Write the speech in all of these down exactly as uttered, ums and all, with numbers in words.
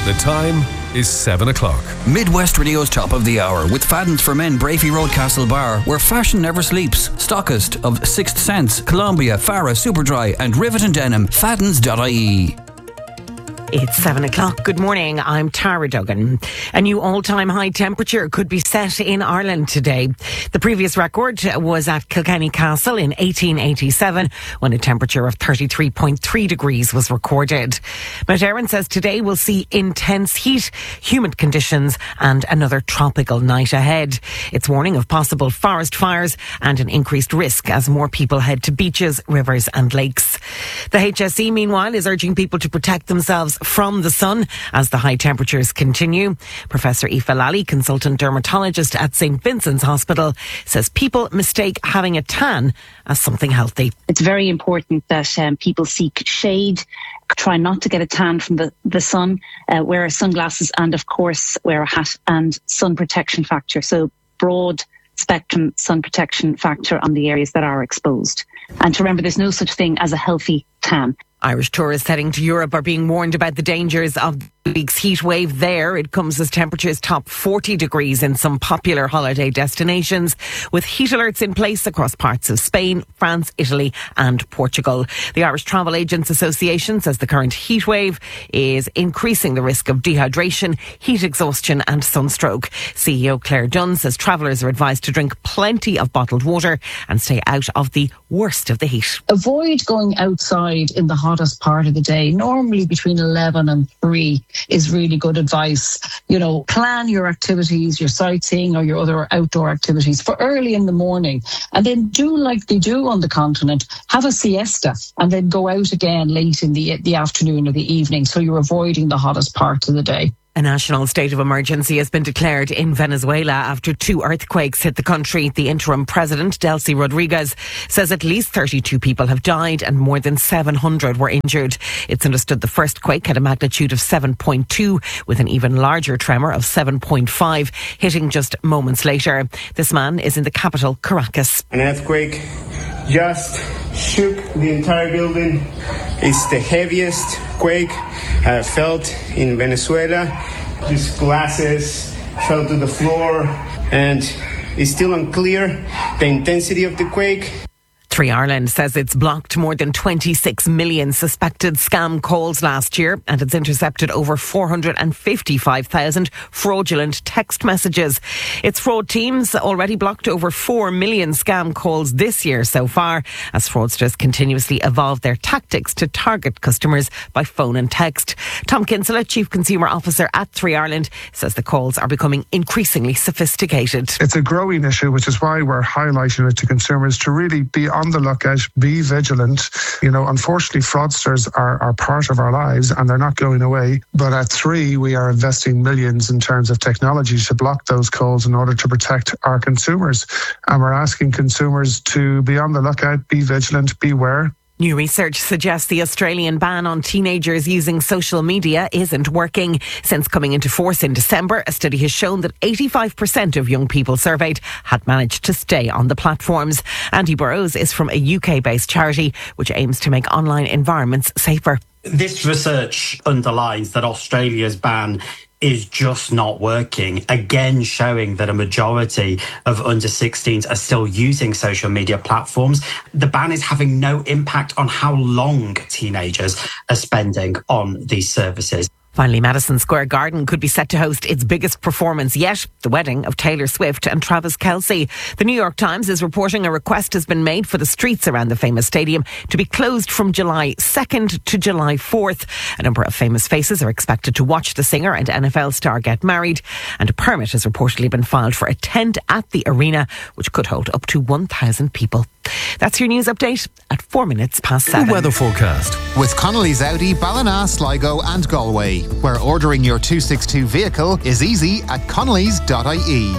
The time is seven o'clock. Midwest Radio's Top of the Hour with Fadden's for Men, Brafey Road, Castlebar, where fashion never sleeps. Stockist of Sixth Sense, Columbia, Farah, Superdry and Rivet and Denim. Faddens dot I E. It's seven o'clock. Good morning. I'm Tara Duggan. A new all-time high temperature could be set in Ireland today. The previous record was at Kilkenny Castle in eighteen eighty-seven, when a temperature of thirty-three point three degrees was recorded. Mount Erin says today will see intense heat, humid conditions and another tropical night ahead. It's warning of possible forest fires and an increased risk as more people head to beaches, rivers and lakes. The H S E, meanwhile, is urging people to protect themselves from the sun as the high temperatures continue. Professor Aoife Lally, consultant dermatologist at Saint Vincent's Hospital, says people mistake having a tan as something healthy. It's very important that um, people seek shade, try not to get a tan from the, the sun, uh, wear sunglasses and, of course, wear a hat and sun protection factor. So broad spectrum sun protection factor on the areas that are exposed. And to remember, there's no such thing as a healthy tan. Irish tourists heading to Europe are being warned about the dangers of the week's heat wave there. It comes as temperatures top forty degrees in some popular holiday destinations, with heat alerts in place across parts of Spain, France, Italy and Portugal. The Irish Travel Agents Association says the current heat wave is increasing the risk of dehydration, heat exhaustion and sunstroke. C E O Claire Dunn says travellers are advised to drink plenty of bottled water and stay out of the worst of the heat. Avoid going outside in the hottest part of the day. Normally between eleven and three is really good advice. You know, plan your activities, your sightseeing or your other outdoor activities for early in the morning, and then do like they do on the continent, have a siesta and then go out again late in the the afternoon or the evening, so you're avoiding the hottest part of the day. A national state of emergency has been declared in Venezuela after two earthquakes hit the country. The interim president, Delcy Rodriguez, says at least thirty-two people have died and more than seven hundred were injured. It's understood the first quake had a magnitude of seven point two, with an even larger tremor of seven point five hitting just moments later. This man is in the capital, Caracas. An earthquake just shook the entire building. It's the heaviest quake uh, felt in Venezuela. These glasses fell to the floor, and it's still unclear the intensity of the quake. Three Ireland says it's blocked more than twenty-six million suspected scam calls last year, and it's intercepted over four hundred fifty-five thousand fraudulent text messages. Its fraud teams already blocked over four million scam calls this year so far, as fraudsters continuously evolve their tactics to target customers by phone and text. Tom Kinsella, Chief Consumer Officer at Three Ireland, says the calls are becoming increasingly sophisticated. It's a growing issue, which is why we're highlighting it to consumers to really be on the lookout, be vigilant. You know, unfortunately, fraudsters are, are part of our lives and they're not going away. But at Three, we are investing millions in terms of technology to block those calls in order to protect our consumers. And we're asking consumers to be on the lookout, be vigilant, beware. New research suggests the Australian ban on teenagers using social media isn't working. Since coming into force in December, a study has shown that eighty-five percent of young people surveyed had managed to stay on the platforms. Andy Burrows is from a U K-based charity which aims to make online environments safer. This research underlines that Australia's ban is just not working, again showing that a majority of under sixteens are still using social media platforms. The ban is having no impact on how long teenagers are spending on these services. Finally, Madison Square Garden could be set to host its biggest performance yet, the wedding of Taylor Swift and Travis Kelce. The New York Times is reporting a request has been made for the streets around the famous stadium to be closed from July second to July fourth. A number of famous faces are expected to watch the singer and N F L star get married, and a permit has reportedly been filed for a tent at the arena, which could hold up to one thousand people. That's your news update at four minutes past seven. The weather forecast with Connolly's Audi, Ballina, Sligo and Galway, where ordering your two sixty-two vehicle is easy at connellys dot I E.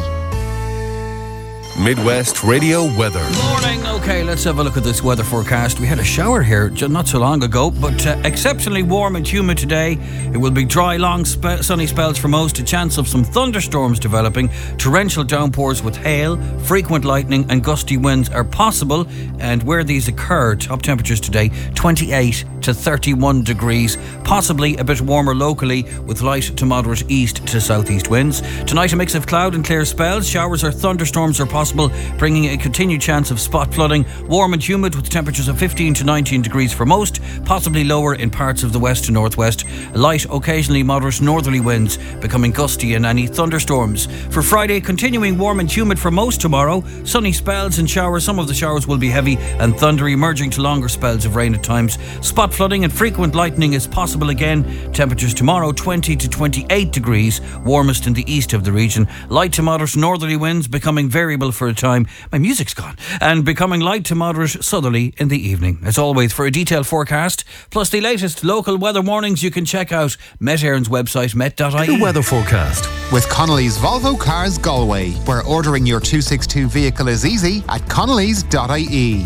Midwest Radio weather. Morning. Okay, let's have a look at this weather forecast. We had a shower here not so long ago, but uh, exceptionally warm and humid today. It will be dry, long spe- sunny spells for most. A chance of some thunderstorms developing. Torrential downpours with hail, frequent lightning and gusty winds are possible. And where these occur, top temperatures today twenty-eight to thirty-one degrees. possibly a bit warmer locally with light to moderate east to southeast winds. Tonight a mix of cloud and clear spells. Showers or thunderstorms are possible, bringing a continued chance of spot flooding. Warm and humid with temperatures of fifteen to nineteen degrees for most, possibly lower in parts of the west to northwest. Light, occasionally moderate northerly winds, becoming gusty in any thunderstorms. For Friday, continuing warm and humid for most tomorrow. Sunny spells and showers. Some of the showers will be heavy and thundery, merging to longer spells of rain at times. Spot flooding and frequent lightning is possible again. Temperatures tomorrow twenty to twenty-eight degrees, warmest in the east of the region. Light to moderate northerly winds, becoming variable for a time. My music's gone. And becoming light to moderate southerly in the evening. As always, for a detailed forecast, plus the latest local weather warnings, you can check out Met Éireann's website, met dot I E. The weather forecast. With Connolly's Volvo Cars Galway, where ordering your two sixty-two vehicle is easy at connellys dot I E.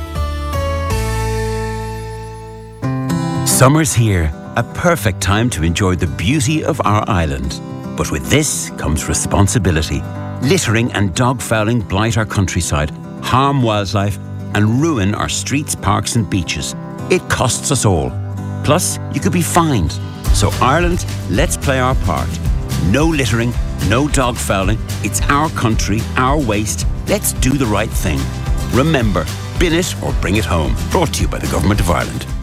Summer's here, a perfect time to enjoy the beauty of our island. But with this comes responsibility. Littering and dog fouling blight our countryside, harm wildlife, and ruin our streets, parks and beaches. It costs us all. Plus, you could be fined. So Ireland, let's play our part. No littering, no dog fouling. It's our country, our waste. Let's do the right thing. Remember, bin it or bring it home. Brought to you by the Government of Ireland.